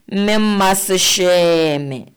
Mmasesheme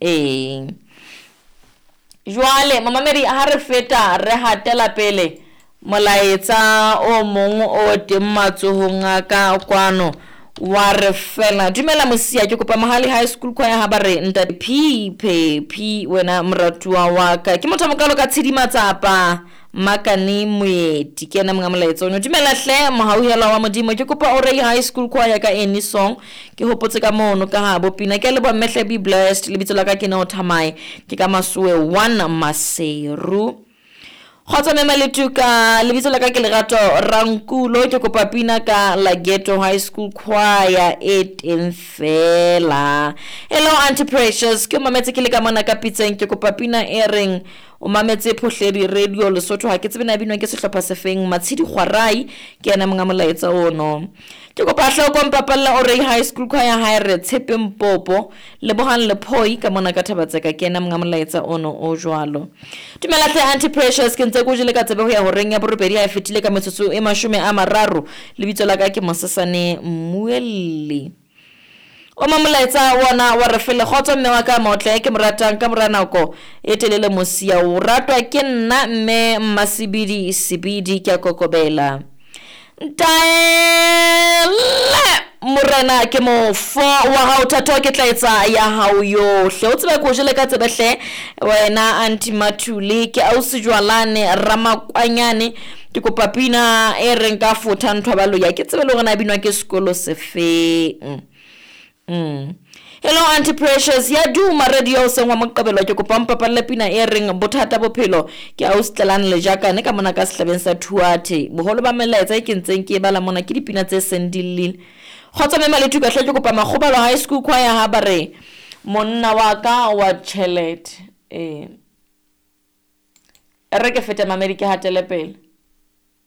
jwale mamamedi ha re feta re hatela pele molaetsa o mong o teng matsohong a ka kwano wa re fela dumela mosia ke kopa Mahale High School choir ha ba re ntate P wena moratuwa wa ka ke motho mokalo ka Tshidimatsapa makane moeti ke ena mga molaetsa ono dumela hle mohauhela wa modimo ke kopa o re High School choir ka any song ke hopotse ka mono ka ha bo pina ke le bo mehle be blessed lebitso la ka ke na o Thamai ke ka Masuwe 1 Maseru Khotsa mema letuka lebitso la ka ke Lerato Rankulo ke kopa pina ka La Ghetto High School choir fela. Hello Auntie Precious ke mametse ke le ka mona ka pitseng ke kopa pina e reng o mametse Phosleri radio Lesotho ha ke tsebe na binwa ke sehlopha se feng Matshidi Khwarai ke ena mga molaetsa ono ke kopa hloko mpapalla o re High School choir ha re Tshepe Mpopo le bohan le phoi ka mona ka Thabatseka ke ena mga molaetsa ono o jwalo dumela hle Auntie Precious ke ntse go jile ka tsebe ho ya ho reng ya borobedi ha fetile ka metsotso e 30 lebitso la ka ke Mosasane Mueli o mamolaetsa wona wa re fele khotso mme wa ka motle ke moratang ka moranako e telele mosia o ratwa ke nna mme Mmasibidi Sibidi ke kokobela ntaele morena ke mo fo wa hao thato ke tlaetsa ya hao yohle o tsebe go jele ka tsebehle wena Auntie Mathuli ke ausi Jwalane Ramakwanyane ke kopa pina e reng ka futha nthwabalo ya ke tsebe le gona binwa ke sekolo se feng Hello Auntie Precious ya duma radio sengwa moqabelo ke kopa mpapalle pina e reng bothata bophelo ke Australan le jakane ka mona ka sehlabeng sa Thuate boholo ba melaetsa e kentseng ke bala mona ke dipina tse sendilile khotsa mema le tuka hle ke kopa Makgobalo High School choir ha ba re monna wa ka wa tšhelete re ke feta mamedi ke hatele pele